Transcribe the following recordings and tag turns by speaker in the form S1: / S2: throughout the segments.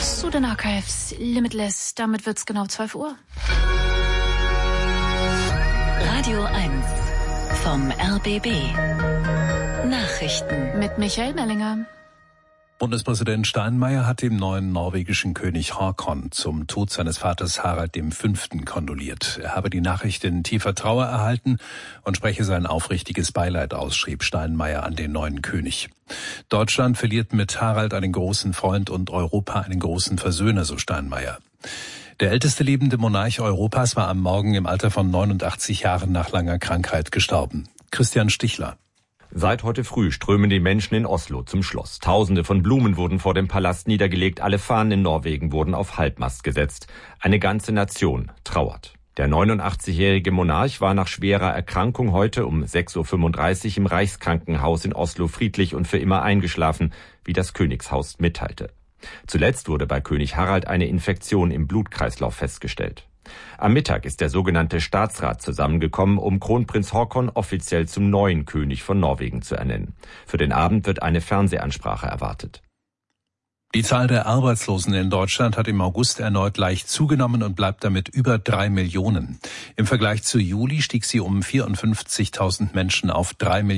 S1: Student Archives, Limitless, damit wird's genau 12 Uhr.
S2: Radio 1 vom RBB. Nachrichten
S1: mit Michael Mellinger.
S3: Bundespräsident Steinmeier hat dem neuen norwegischen König Haakon zum Tod seines Vaters Harald V. kondoliert. Er habe die Nachricht in tiefer Trauer erhalten und spreche sein aufrichtiges Beileid aus, schrieb Steinmeier an den neuen König. Deutschland verliert mit Harald einen großen Freund und Europa einen großen Versöhner, so Steinmeier. Der älteste lebende Monarch Europas war am Morgen im Alter von 89 Jahren nach langer Krankheit gestorben. Christian Stichler.
S4: Seit heute früh strömen die Menschen in Oslo zum Schloss. Tausende von Blumen wurden vor dem Palast niedergelegt, alle Fahnen in Norwegen wurden auf Halbmast gesetzt. Eine ganze Nation trauert. Der 89-jährige Monarch war nach schwerer Erkrankung heute um 6.35 Uhr im Reichskrankenhaus in Oslo friedlich und für immer eingeschlafen, wie das Königshaus mitteilte. Zuletzt wurde bei König Harald eine Infektion im Blutkreislauf festgestellt. Am Mittag ist der sogenannte Staatsrat zusammengekommen, um Kronprinz Haakon offiziell zum neuen König von Norwegen zu ernennen. Für den Abend wird eine Fernsehansprache erwartet.
S3: Die Zahl der Arbeitslosen in Deutschland hat im August erneut leicht zugenommen und bleibt damit über 3 Millionen. Im Vergleich zu Juli stieg sie um 54.000 Menschen auf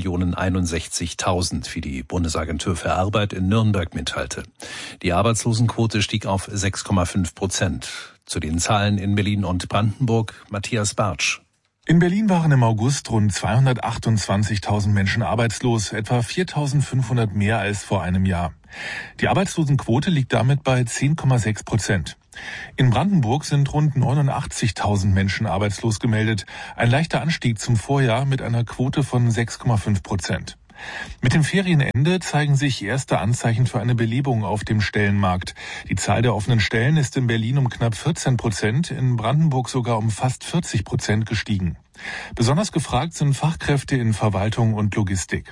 S3: 3.061.000, wie die Bundesagentur für Arbeit in Nürnberg mitteilte. Die Arbeitslosenquote stieg auf 6,5%. Zu den Zahlen in Berlin und Brandenburg, Matthias Bartsch.
S5: In Berlin waren im August rund 228.000 Menschen arbeitslos, etwa 4.500 mehr als vor einem Jahr. Die Arbeitslosenquote liegt damit bei 10,6%. In Brandenburg sind rund 89.000 Menschen arbeitslos gemeldet, ein leichter Anstieg zum Vorjahr mit einer Quote von 6,5%. Mit dem Ferienende zeigen sich erste Anzeichen für eine Belebung auf dem Stellenmarkt. Die Zahl der offenen Stellen ist in Berlin um knapp 14%, in Brandenburg sogar um fast 40% gestiegen. Besonders gefragt sind Fachkräfte in Verwaltung und Logistik.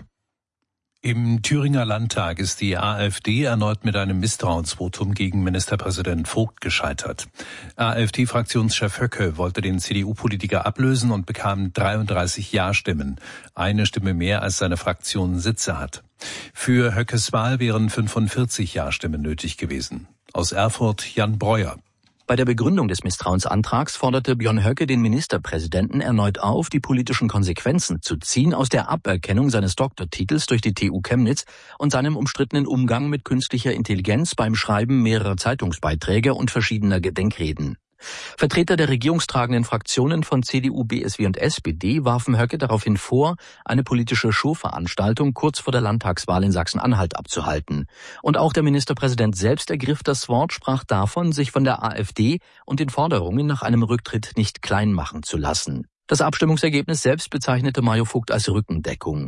S3: Im Thüringer Landtag ist die AfD erneut mit einem Misstrauensvotum gegen Ministerpräsident Vogt gescheitert. AfD-Fraktionschef Höcke wollte den CDU-Politiker ablösen und bekam 33 Ja-Stimmen, eine Stimme mehr als seine Fraktion Sitze hat. Für Höckes Wahl wären 45 Ja-Stimmen nötig gewesen. Aus Erfurt Jan Breuer.
S6: Bei der Begründung des Misstrauensantrags forderte Björn Höcke den Ministerpräsidenten erneut auf, die politischen Konsequenzen zu ziehen aus der Aberkennung seines Doktortitels durch die TU Chemnitz und seinem umstrittenen Umgang mit künstlicher Intelligenz beim Schreiben mehrerer Zeitungsbeiträge und verschiedener Gedenkreden. Vertreter der regierungstragenden Fraktionen von CDU, BSW und SPD warfen Höcke daraufhin vor, eine politische Showveranstaltung kurz vor der Landtagswahl in Sachsen-Anhalt abzuhalten. Und auch der Ministerpräsident selbst ergriff das Wort, sprach davon, sich von der AfD und den Forderungen nach einem Rücktritt nicht klein machen zu lassen. Das Abstimmungsergebnis selbst bezeichnete Mario Vogt als Rückendeckung.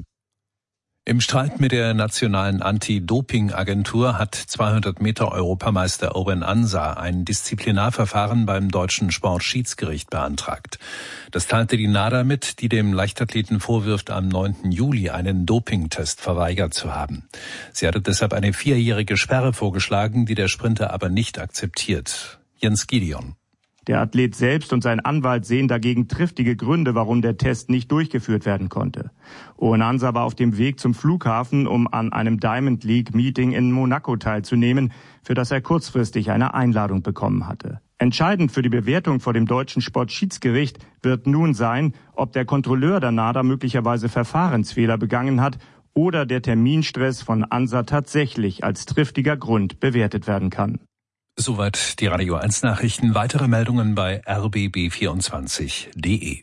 S3: Im Streit mit der nationalen Anti-Doping-Agentur hat 200-Meter-Europameister Owen Ansa ein Disziplinarverfahren beim deutschen Sportschiedsgericht beantragt. Das teilte die NADA mit, die dem Leichtathleten vorwirft, am 9. Juli einen Dopingtest verweigert zu haben. Sie hatte deshalb eine 4-jährige Sperre vorgeschlagen, die der Sprinter aber nicht akzeptiert. Jens Gideon.
S7: Der Athlet selbst und sein Anwalt sehen dagegen triftige Gründe, warum der Test nicht durchgeführt werden konnte. Owen Ansa war auf dem Weg zum Flughafen, um an einem Diamond League Meeting in Monaco teilzunehmen, für das er kurzfristig eine Einladung bekommen hatte. Entscheidend für die Bewertung vor dem deutschen Sportschiedsgericht wird nun sein, ob der Kontrolleur der NADA möglicherweise Verfahrensfehler begangen hat oder der Terminstress von Ansa tatsächlich als triftiger Grund bewertet werden kann.
S3: Soweit die Radio 1 Nachrichten. Weitere Meldungen bei rbb24.de.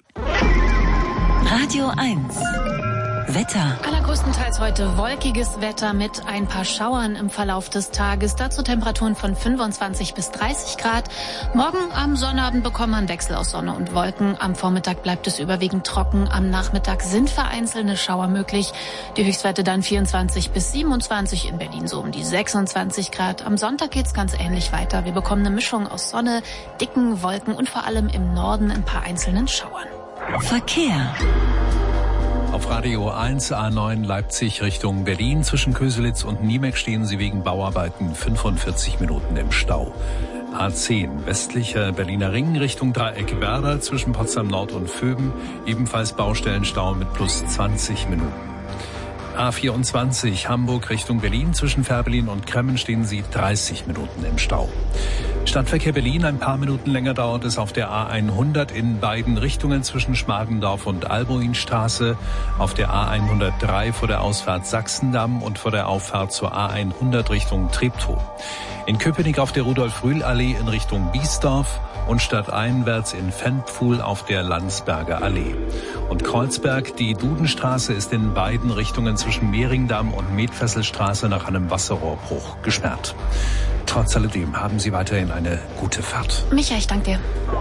S2: Radio 1 Wetter.
S1: Allergrößtenteils heute wolkiges Wetter mit ein paar Schauern im Verlauf des Tages. Dazu Temperaturen von 25 bis 30 Grad. Morgen am Sonnabend bekommt man Wechsel aus Sonne und Wolken. Am Vormittag bleibt es überwiegend trocken. Am Nachmittag sind vereinzelte Schauer möglich. Die Höchstwerte dann 24 bis 27, in Berlin so um die 26 Grad. Am Sonntag geht's ganz ähnlich weiter. Wir bekommen eine Mischung aus Sonne, dicken Wolken und vor allem im Norden ein paar einzelnen Schauern.
S2: Verkehr.
S3: Auf Radio 1 A9 Leipzig Richtung Berlin. Zwischen Köselitz und Niemek stehen Sie wegen Bauarbeiten 45 Minuten im Stau. A10 westlicher Berliner Ring Richtung Dreieck Werder zwischen Potsdam Nord und Vöben. Ebenfalls Baustellenstau mit plus 20 Minuten. A24 Hamburg Richtung Berlin. Zwischen Fährberlin und Kremmen stehen Sie 30 Minuten im Stau. Stadtverkehr Berlin, ein paar Minuten länger dauert es auf der A100 in beiden Richtungen zwischen Schmargendorf und Alboinstraße, auf der A103 vor der Ausfahrt Sachsendamm und vor der Auffahrt zur A100 Richtung Treptow. In Köpenick auf der Rudolf-Rühl-Allee in Richtung Biesdorf und stadteinwärts in Ventpfuhl auf der Landsberger Allee. Und Kreuzberg, die Dudenstraße ist in beiden Richtungen zwischen Mehringdamm und Medfesselstraße nach einem Wasserrohrbruch gesperrt. Trotz alledem haben Sie weiterhin eine gute Fahrt.
S1: Micha, ich danke dir.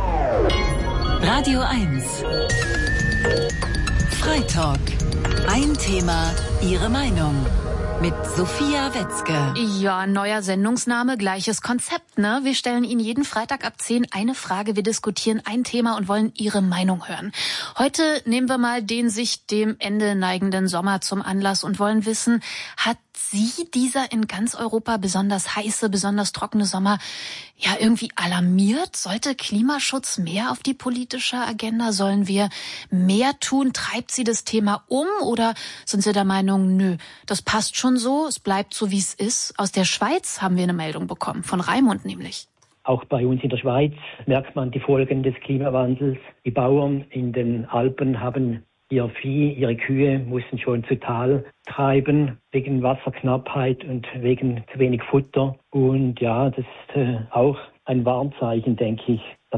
S2: Radio 1. Freitalk. Ein Thema, Ihre Meinung. Mit Sophia Wetzke.
S1: Ja, neuer Sendungsname, gleiches Konzept, ne? Wir stellen Ihnen jeden Freitag ab 10 eine Frage, wir diskutieren ein Thema und wollen Ihre Meinung hören. Heute nehmen wir mal den sich dem Ende neigenden Sommer zum Anlass und wollen wissen, hat Sie dieser in ganz Europa besonders heiße, besonders trockene Sommer ja irgendwie alarmiert? Sollte Klimaschutz mehr auf die politische Agenda? Sollen wir mehr tun? Treibt Sie das Thema um oder sind Sie der Meinung, nö, das passt schon so, es bleibt so, wie es ist? Aus der Schweiz haben wir eine Meldung bekommen, von Raimund nämlich.
S8: Auch bei uns in der Schweiz merkt man die Folgen des Klimawandels. Die Bauern in den Alpen haben ihr Vieh, ihre Kühe mussten schon zu Tal treiben wegen Wasserknappheit und wegen zu wenig Futter. Und ja, das ist auch ein Warnzeichen, denke ich, dass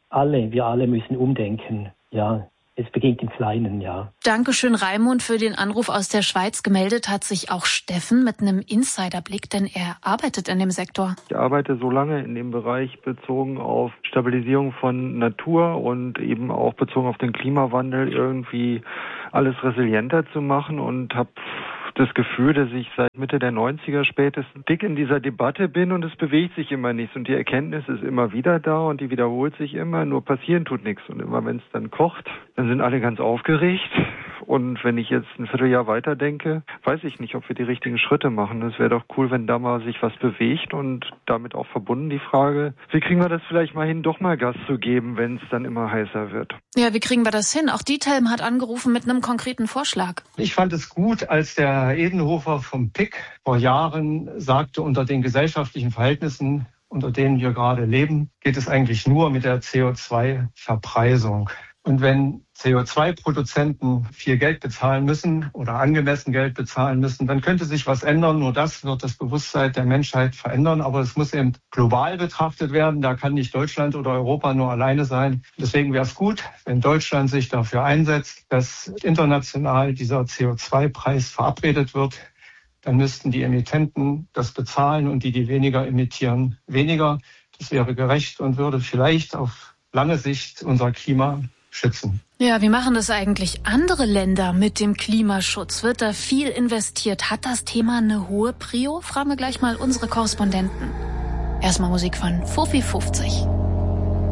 S8: wir alle müssen umdenken. Ja, es beginnt im Kleinen, ja.
S1: Dankeschön, Raimund, für den Anruf aus der Schweiz. Gemeldet hat sich auch Steffen mit einem Insiderblick, denn er arbeitet in dem Sektor.
S9: Ich arbeite so lange in dem Bereich bezogen auf Stabilisierung von Natur und eben auch bezogen auf den Klimawandel irgendwie alles resilienter zu machen und habe das Gefühl, dass ich seit Mitte der 90er spätestens dick in dieser Debatte bin und es bewegt sich immer nichts und die Erkenntnis ist immer wieder da und die wiederholt sich immer, nur passieren tut nichts und immer wenn es dann kocht, dann sind alle ganz aufgeregt und wenn ich jetzt ein Vierteljahr weiterdenke, weiß ich nicht, ob wir die richtigen Schritte machen. Es wäre doch cool, wenn da mal sich was bewegt und damit auch verbunden die Frage, wie kriegen wir das vielleicht mal hin, doch mal Gas zu geben, wenn es dann immer heißer wird.
S1: Ja, wie kriegen wir das hin? Auch Diethelm hat angerufen mit einem konkreten Vorschlag.
S10: Ich fand es gut, als der Edenhofer vom PIC vor Jahren sagte, unter den gesellschaftlichen Verhältnissen, unter denen wir gerade leben, geht es eigentlich nur mit der CO2-Verpreisung. Und wenn CO2-Produzenten viel Geld bezahlen müssen oder angemessen Geld bezahlen müssen, dann könnte sich was ändern. Nur das wird das Bewusstsein der Menschheit verändern. Aber es muss eben global betrachtet werden. Da kann nicht Deutschland oder Europa nur alleine sein. Deswegen wäre es gut, wenn Deutschland sich dafür einsetzt, dass international dieser CO2-Preis verabredet wird. Dann müssten die Emittenten das bezahlen und die weniger emittieren, weniger. Das wäre gerecht und würde vielleicht auf lange Sicht unser Klima schützen.
S1: Ja, wie machen das eigentlich andere Länder mit dem Klimaschutz? Wird da viel investiert? Hat das Thema eine hohe Prio? Fragen wir gleich mal unsere Korrespondenten. Erstmal Musik von Fofi 50.